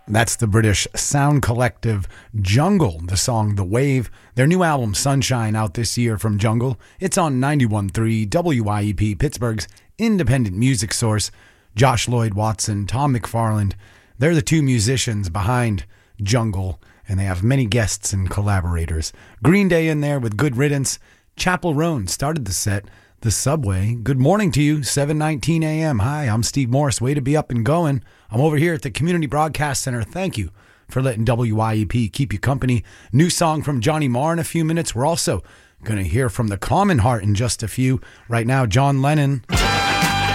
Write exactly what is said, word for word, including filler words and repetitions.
That's the British sound collective Jungle, the song The Wave. Their new album Sunshine out this year from Jungle. It's on ninety-one point three W I E P, Pittsburgh's independent music source. Josh Lloyd Watson, Tom McFarland, they're the two musicians behind Jungle, and they have many guests and collaborators. Green Day in there with Good Riddance. Chappell Roan started the set. The Subway. Good morning to you, seven nineteen a.m. Hi, I'm Steve Morris. Way to be up and going. I'm over here at the Community Broadcast Center. Thank you for letting W I E P keep you company. New song from Johnny Marr in a few minutes. We're also going to hear from the Common Heart in just a few. Right now, John Lennon.